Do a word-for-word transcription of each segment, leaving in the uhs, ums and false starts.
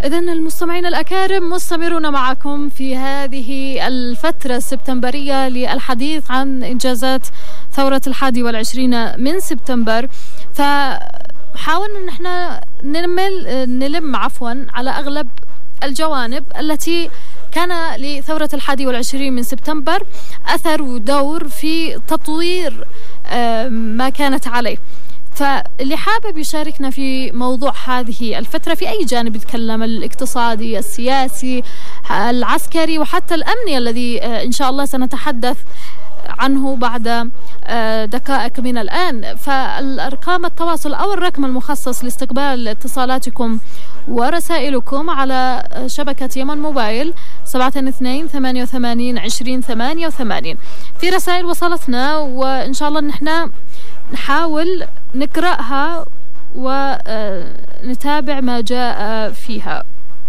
إذن المستمعين الأكارم مستمرون معكم في هذه الفترة السبتمبرية للحديث عن إنجازات ثورة الحادي والعشرين من سبتمبر. فحاولنا أن احنا نلم نلم عفوا على أغلب الجوانب التي كان لثورة الحادي والعشرين من سبتمبر أثر ودور في تطوير ما كانت عليه. فاللي حابب يشاركنا في موضوع هذه الفترة في أي جانب يتكلم، الاقتصادي، السياسي، العسكري، وحتى الأمني الذي إن شاء الله سنتحدث عنه بعد دقائق من الآن، فالأرقام التواصل أو الرقم المخصص لاستقبال اتصالاتكم ورسائلكم على شبكة يمن موبايل سبعة اثنين ثمانية وثمانين عشرين ثمانية وثمانين. في رسائل وصلتنا وإن شاء الله نحن نحاول نقرأها ونتابع ما جاء فيها.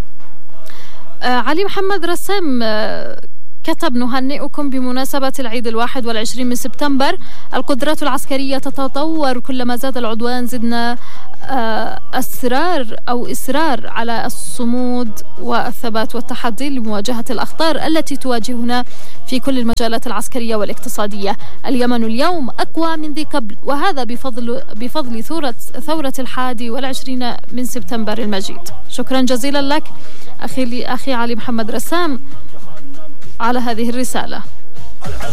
علي محمد رسم كتب: نهنئكم بمناسبة العيد الواحد والعشرين من سبتمبر. القدرات العسكرية تتطور كلما زاد العدوان، زدنا أسرار أو إصرار على الصمود والثبات والتحدي لمواجهة الأخطار التي تواجهنا في كل المجالات العسكرية والاقتصادية. اليمن اليوم أقوى من ذي قبل، وهذا بفضل بفضل ثورة ثورة الحادي والعشرين من سبتمبر المجيد. شكرا جزيلا لك أخي أخي علي محمد رسام على هذه الرسالة.